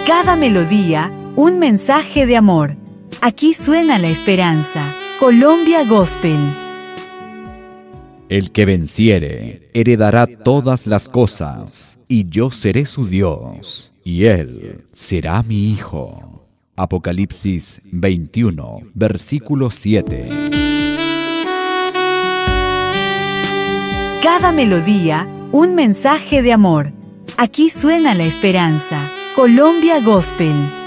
Cada melodía, un mensaje de amor. Aquí suena la esperanza. Colombia Gospel. El que venciere heredará todas las cosas, y yo seré su Dios, y él será mi hijo. Apocalipsis 21, versículo 7. Cada melodía, un mensaje de amor. Aquí suena la esperanza. Colombia Gospel.